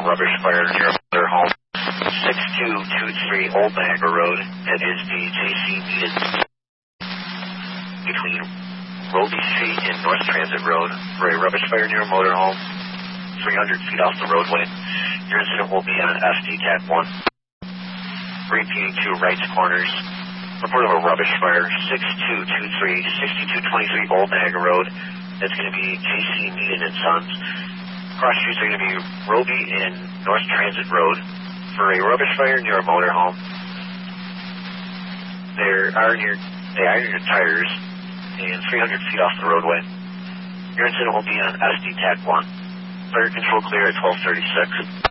rubbish fire near their home. 6223 Old Niagara Road. That is the JC Meehan between Roby Street and North Transit Road for a rubbish fire near a motorhome 300 feet off the roadway. Your incident will be on SD TAC 1. Repeating to Wrights Corners. Report of a rubbish fire 6223 6223 Old Niagara Road. That's going to be JC Meehan and Sons. Cross streets are going to be Roby and North Transit Road for a rubbish fire near a motorhome. They iron your tires and 300 feet off the roadway. Your incident will be on SD TAC 1. Fire control clear at 1236.